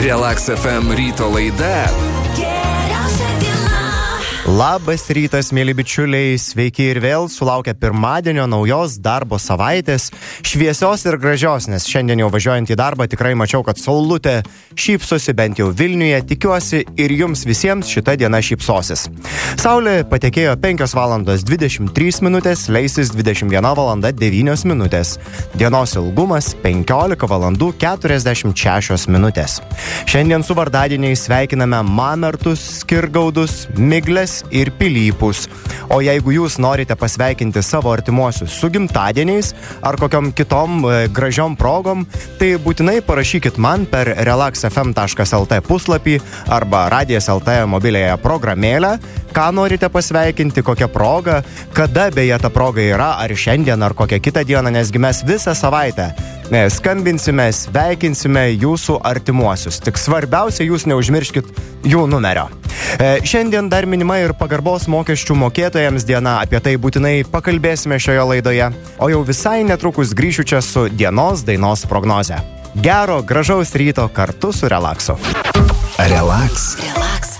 Relax FM ryto laida. Labas rytas, mėly bičiuliai, sveiki ir vėl sulaukia pirmadienio naujos darbo savaitės, šviesios ir gražios, nes šiandien jau važiuojant į darbą tikrai mačiau, kad saulutė šypsosi bent jau Vilniuje, tikiuosi ir jums visiems šita diena šypsosis. Saulė patekėjo 5 valandos 23 minutės, leisis 21 valanda 9 minutės. Dienos ilgumas 15 valandų 46 minutės. Šiandien su vardadieniais sveikiname Mamertus, Skirgaudus, Migles ir Pilypus. O jeigu jūs norite pasveikinti savo artimuosius su gimtadieniais ar kokiom kitom gražiom progom, tai būtinai parašykit man per relaxfm.lt puslapį arba radijas.lt mobiliąją programėlę, ką norite pasveikinti, kokią progą, kada beje ta proga yra, ar šiandien, ar kokią kitą dieną, nesgi mes visą savaitę skambinsime, sveikinsime jūsų artimuosius. Tik svarbiausia, jūs neužmirškit jų numerio. Šiandien dar minima ir pagarbos mokesčių mokėtojams diena, apie tai būtinai pakalbėsime šioje laidoje, o jau visai netrukus grįšiu čia su dienos dainos prognoze. Gero, gražaus ryto kartu su Relaxu. Relax.